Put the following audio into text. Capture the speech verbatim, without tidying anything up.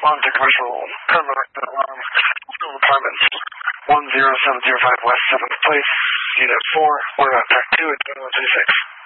Monte Commercial, Contact Alarm, Apartments, one zero seven zero five West seventh Place, Unit four, we're on track two at twenty-one thirty-six.